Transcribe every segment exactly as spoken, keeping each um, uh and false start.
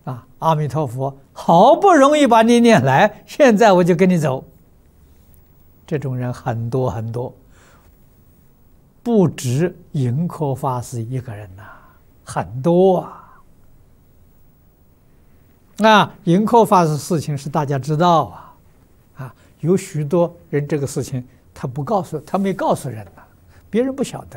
啊，阿弥陀佛，好不容易把你念来，现在我就跟你走。这种人很多很多，不止盈科法师一个人呐、啊，很多啊。那盈科法师事情是大家知道啊，啊，有许多人这个事情他不告诉，他没告诉人呐、啊，别人不晓得。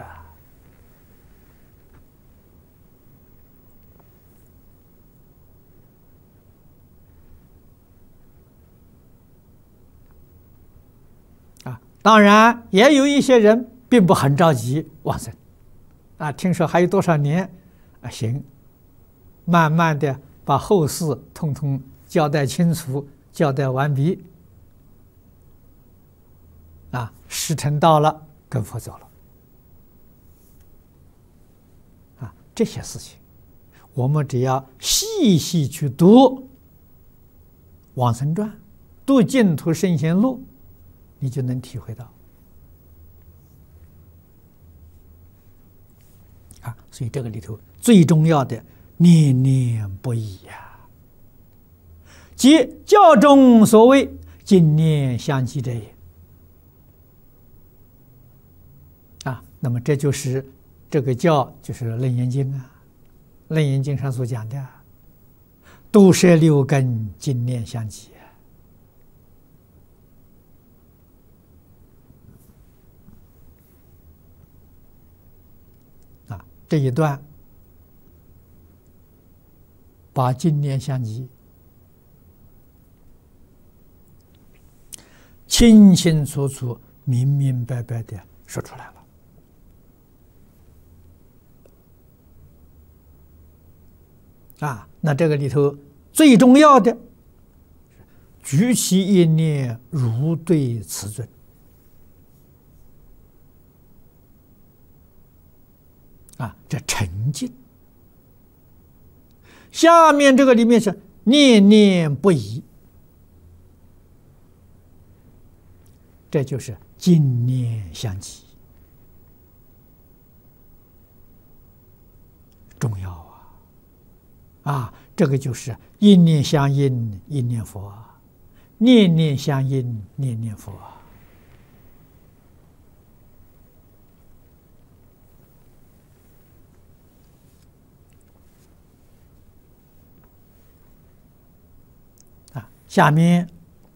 当然，也有一些人并不很着急往生，啊，听说还有多少年，啊，行，慢慢的把后事通通交代清楚，交代完毕，啊，时辰到了，跟佛走了，啊，这些事情，我们只要细细去读《往生传》，读《净土圣贤录》。你就能体会到啊，所以这个里头最重要的念念不已呀，即教中所谓净念相继者也啊。那么这就是这个教，就是《楞严经》啊，《楞严经》上所讲的度摄六根，净念相继。这一段把净念相继清清楚楚、明明白白的说出来了啊！那这个里头最重要的，举起一念如对此尊。啊，这沉静。下面这个里面是念念不已，这就是净念相继，重要啊！啊，这个就是一念相应，一念佛；念念相应，念念佛。下面，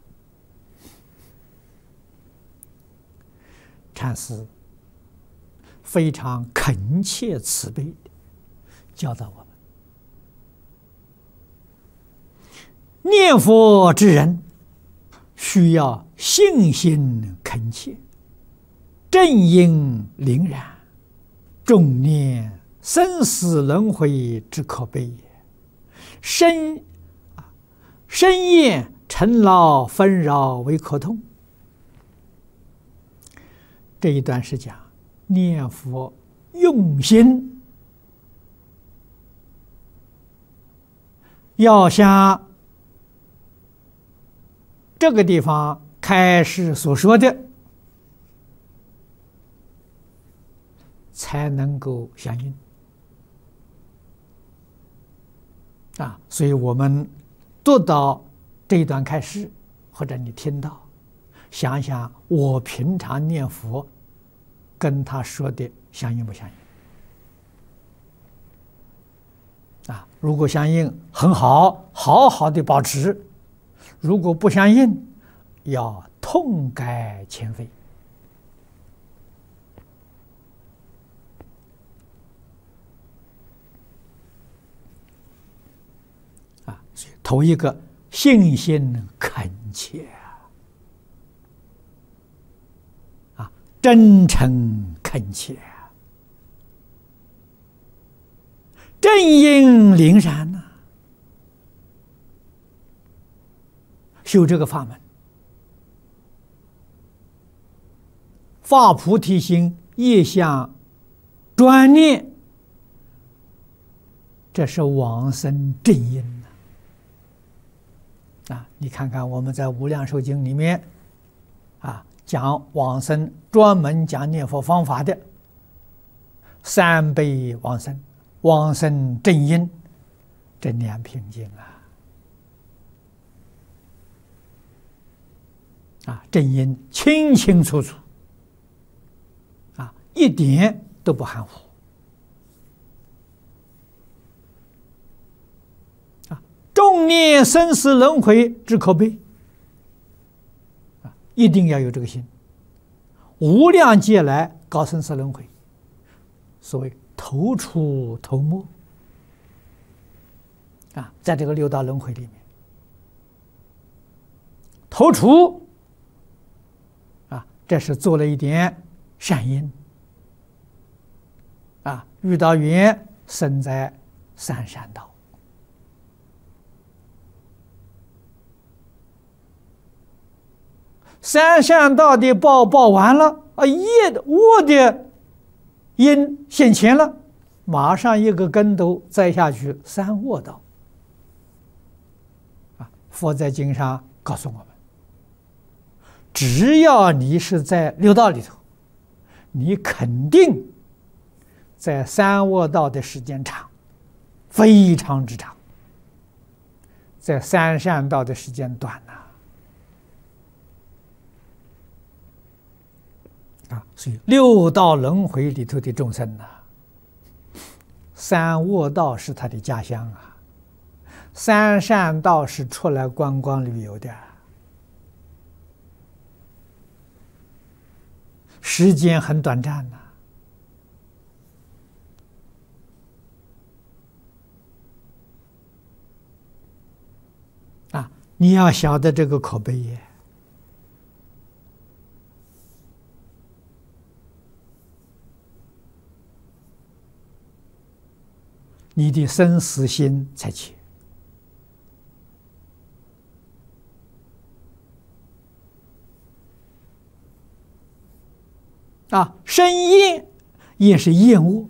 禅师非常恳切慈悲的教导我们：念佛之人需要信心恳切，正因凛然，重念生死轮回之可悲也，深深厌尘劳纷扰为可痛。这一段是讲念佛用心，要像这个地方开始所说的，才能够相应啊！所以我们读到这一段开始，或者你听到，想想我平常念佛跟他说的相应不相应啊？如果相应，很好，好好的保持；如果不相应，要痛改前非啊！所以头一个信心恳切啊，真诚恳切，正因凛然呐，修这个法门，发菩提心，业相专念，这是往生正因。啊，你看看我们在《无量寿经》里面，啊，讲往生，专门讲念佛方法的三倍往生、往生正因， 真念平静啊！啊，正因清清楚楚，啊，一点都不含糊。啊，重念生死轮回之可悲，啊，一定要有这个心。无量劫来搞生死轮回，所谓头出头没。啊，在这个六道轮回里面，头出啊，这是做了一点善因啊，遇到缘生在三善道，三善道的报报完了啊，业恶的因现前了，马上一个跟头栽下去，三恶道。佛在经上告诉我们，只要你是在六道里头，你肯定在三恶道的时间长，非常之长，在三善道的时间短呐。啊，所以六道轮回里头的众生呐，三恶道是他的家乡啊。三善道是出来观光旅游的，时间很短暂呐。啊，你要晓得这个可悲耶。你的生死心才切。啊，生厌也是厌恶，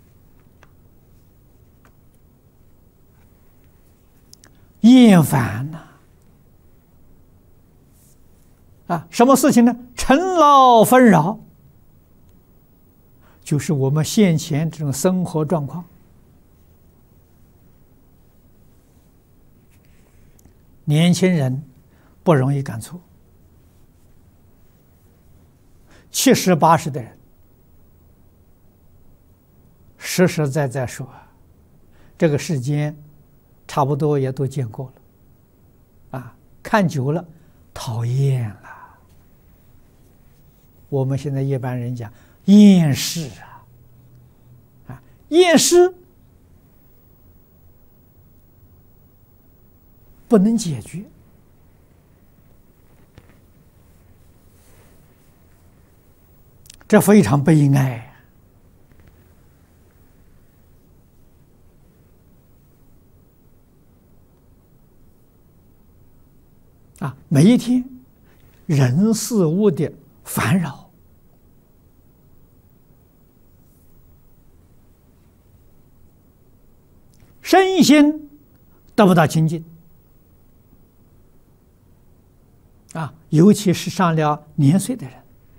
厌烦呐！啊，什么事情呢？尘劳纷扰，就是我们现前这种生活状况。年轻人不容易感触。七十八十的人，实实在在说，这个世间差不多也都见过了，啊，看久了讨厌了。我们现在一般人讲厌世啊，啊，厌世不能解决。这非常悲哀啊！每一天人事物的烦扰，身心得不到清净啊！尤其是上了年岁的人。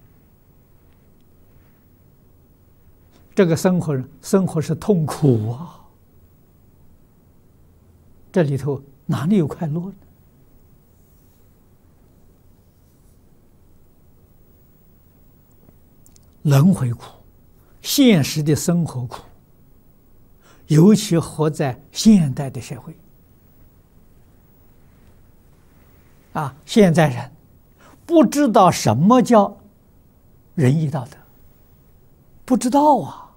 这个生活生活是痛苦啊，这里头哪里有快乐呢？轮回苦，现实的生活苦，尤其活在现代的社会啊，现在人不知道什么叫仁义道德，不知道啊。